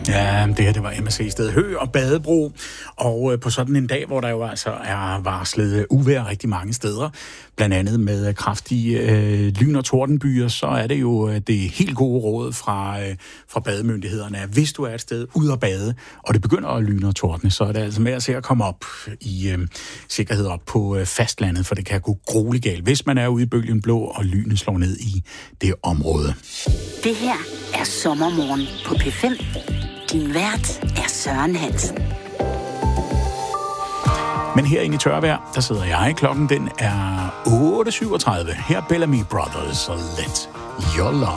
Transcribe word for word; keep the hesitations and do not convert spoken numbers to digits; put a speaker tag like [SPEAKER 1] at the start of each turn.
[SPEAKER 1] Ja, det her, det var M S C Sted Hø og Badebro, og øh, på sådan en dag, hvor der jo altså er varslet uvejr rigtig mange steder, blandt andet med kraftige øh, lyn- og tordenbyer, så er det jo øh, det helt gode råd fra, øh, fra bademyndighederne, at hvis du er et sted ud at bade, og det begynder at lyne og tordne, så er det altså med at se at komme op i øh, sikkerhed op på øh, fastlandet, for det kan gå grueligt galt, hvis man er ude i bølgen blå, og lynet slår ned i det område.
[SPEAKER 2] Det her er Sommermorgen på P fem. Din vært er Søren Hansen.
[SPEAKER 1] Men herinde i tørvejr, der sidder jeg. Klokken den er otte syvogtredive. Her er Bellamy Brothers og Let Your Love